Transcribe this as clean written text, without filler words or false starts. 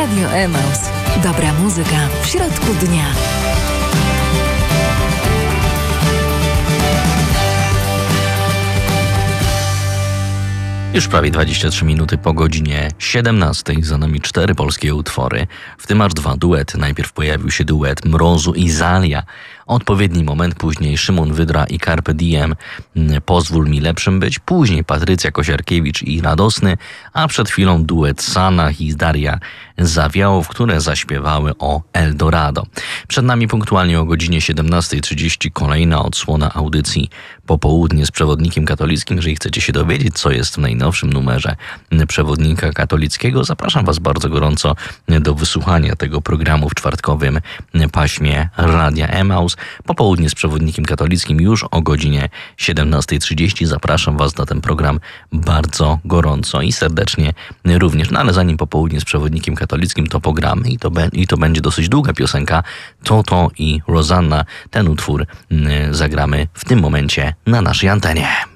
Radio Emaus. Dobra muzyka w środku dnia. Już prawie 23 minuty po godzinie 17. Za nami 4 polskie utwory, w tym aż 2 duety. Najpierw pojawił się duet Mrozu i Zalia. Odpowiedni moment, później Szymon Wydra i Carpe Diem, Pozwól mi lepszym być, później Patrycja Kosiarkiewicz i Radosny, a przed chwilą duet Sanach i Daria Zawiałow, które zaśpiewały o Eldorado. Przed nami punktualnie o godzinie 17:30 kolejna odsłona audycji Popołudnie z Przewodnikiem Katolickim. Jeżeli chcecie się dowiedzieć, co jest w najnowszym numerze Przewodnika Katolickiego, zapraszam Was bardzo gorąco do wysłuchania tego programu w czwartkowym paśmie Radia Emaus. Popołudnie z Przewodnikiem Katolickim już o godzinie 17:30. Zapraszam Was na ten program bardzo gorąco i serdecznie również. No ale zanim Popołudnie z Przewodnikiem Katolickim, to pogramy i to będzie dosyć długa piosenka. Toto i Rosanna. Ten utwór zagramy w tym momencie na naszej antenie.